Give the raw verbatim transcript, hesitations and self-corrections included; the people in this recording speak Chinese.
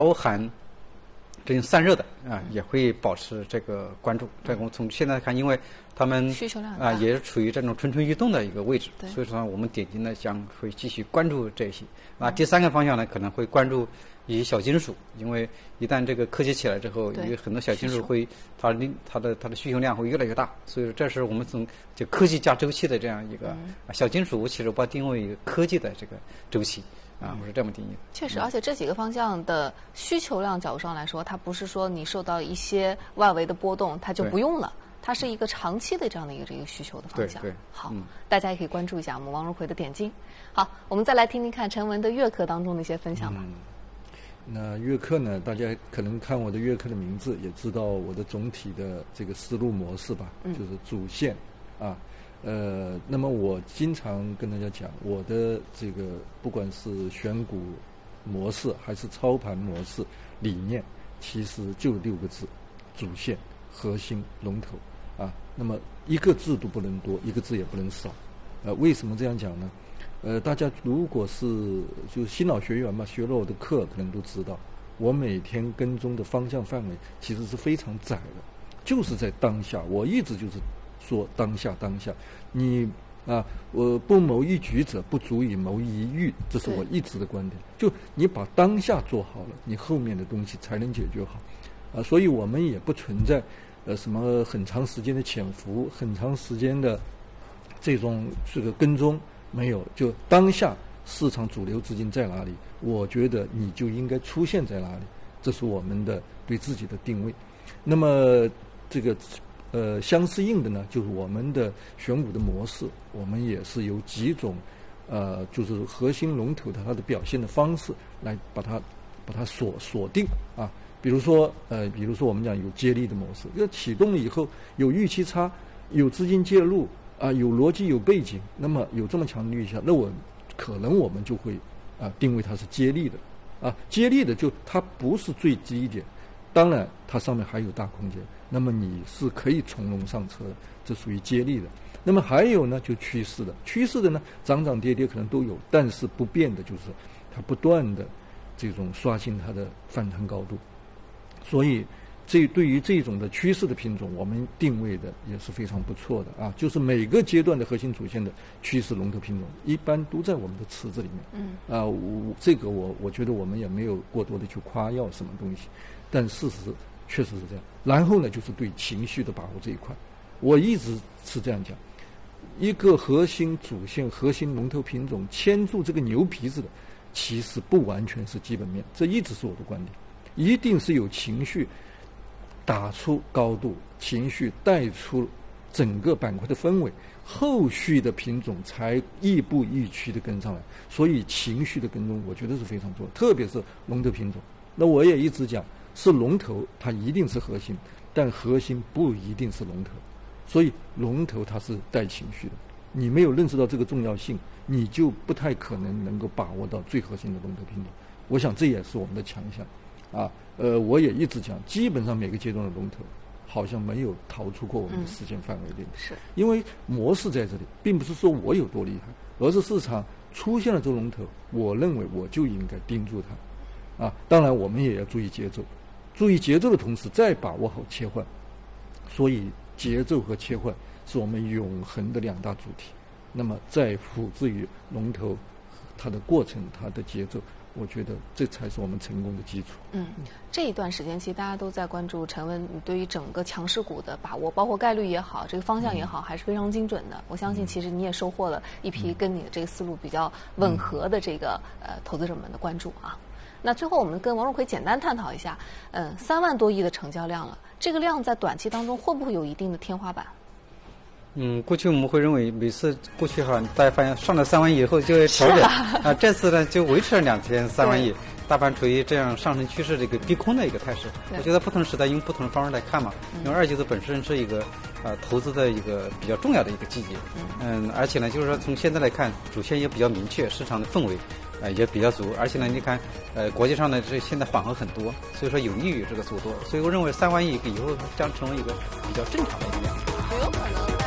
包含这种散热的啊，也会保持这个关注。这个从现在看，因为他们需求量啊也是处于这种蠢蠢欲动的一个位置， 对所以说我们点击呢将会继续关注这些。啊，第三个方向呢可能会关注一些小金属，因为一旦这个科技起来之后，有很多小金属会它的它的它的需求量会越来越大，所以说这是我们从就科技加周期的这样一个、嗯啊、小金属，其实把它定位一个科技的这个周期。啊，我是这么定义的。 确实，而且这几个方向的需求量角度上来说，它不是说你受到一些外围的波动，它就不用了，它是一个长期的这样的一个这个需求的方向。 对对， 好、 嗯， 大家也可以关注一下我们王荣奎的点睛。好，我们再来听听看陈文的乐课当中的一些分享吧。 嗯，那乐课呢，大家可能看我的乐课的名字，也知道我的总体的这个思路模式吧，嗯、就是主线啊。呃，那么我经常跟大家讲，我的这个不管是选股模式还是操盘模式理念，其实就六个字：主线、核心、龙头啊。那么一个字都不能多，一个字也不能少。呃，为什么这样讲呢？呃，大家如果是就新老学员嘛，学了我的课，可能都知道，我每天跟踪的方向范围其实是非常窄的，就是在当下。我一直就是说当下当下，你啊，我不谋一局者，不足以谋一域，这是我一直的观点。就你把当下做好了，你后面的东西才能解决好。啊，所以我们也不存在呃什么很长时间的潜伏，很长时间的这种这个跟踪，没有。就当下市场主流资金在哪里，我觉得你就应该出现在哪里，这是我们的对自己的定位。那么这个呃相适应的呢，就是我们的选股的模式，我们也是有几种呃就是核心龙头的它的表现的方式来把它把它锁锁定啊。比如说呃比如说我们讲有接力的模式，要启动了以后有预期差，有资金介入啊，有逻辑有背景，那么有这么强的预期，那我可能我们就会啊定位它是接力的啊，接力的就它不是最低点，当然它上面还有大空间，那么你是可以从容上车的，这属于接力的。那么还有呢，就趋势的，趋势的呢涨涨跌跌可能都有，但是不变的就是它不断的这种刷新它的反弹高度。所以这对于这种的趋势的品种，我们定位的也是非常不错的啊。就是每个阶段的核心主线的趋势龙头品种，一般都在我们的池子里面。嗯啊，我这个我我觉得我们也没有过多的去夸耀什么东西，但事实确实是这样。然后呢，就是对情绪的把握这一块，我一直是这样讲，一个核心主线、核心龙头品种牵住这个牛皮子的，其实不完全是基本面，这一直是我的观点。一定是有情绪打出高度，情绪带出整个板块的氛围，后续的品种才亦步亦趋的跟上来。所以情绪的跟踪我觉得是非常重要，特别是龙头品种。那我也一直讲，是龙头它一定是核心，但核心不一定是龙头，所以龙头它是带情绪的，你没有认识到这个重要性，你就不太可能能够把握到最核心的龙头品种。我想这也是我们的强项啊，呃，我也一直讲，基本上每个阶段的龙头，好像没有逃出过我们的时间范围内。 是， 因为模式在这里，并不是说我有多厉害，而是市场出现了这个龙头，我认为我就应该盯住它。啊，当然我们也要注意节奏，注意节奏的同时，再把握好切换。所以节奏和切换是我们永恒的两大主题。那么再辅之于龙头，它的过程，它的节奏。我觉得这才是我们成功的基础。 嗯，这一段时间其实大家都在关注陈文你对于整个强势股的把握，包括概率也好，这个方向也好，还是非常精准的。我相信其实你也收获了一批跟你的这个思路比较吻合的这个呃投资者们的关注啊。那最后我们跟王荣奎简单探讨一下，嗯，三万多亿的成交量了，这个量在短期当中会不会有一定的天花板？ 嗯，过去我们会认为每次过去哈，大家发现上了三万亿以后就会调整啊、呃，这次呢就维持了两天三万亿，大盘处于这样上升趋势的一个逼空的一个态势。我觉得不同时代用不同的方式来看嘛，因为二季度本身是一个呃投资的一个比较重要的一个季节，嗯，而且呢就是说从现在来看，主线也比较明确，市场的氛围呃也比较足，而且呢你看呃国际上呢这现在缓和很多，所以说有利于这个做多，所以我认为三万亿以后将成为一个比较正常的一个量。 有可能。